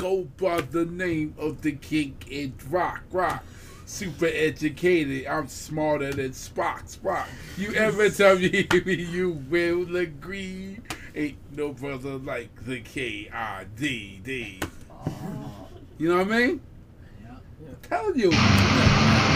go by the name of the king in rock. Super educated, I'm smarter than Spock. You ever tell me you will agree? Ain't no brother like the KIDD. You know what I mean? Yeah. I'm telling you.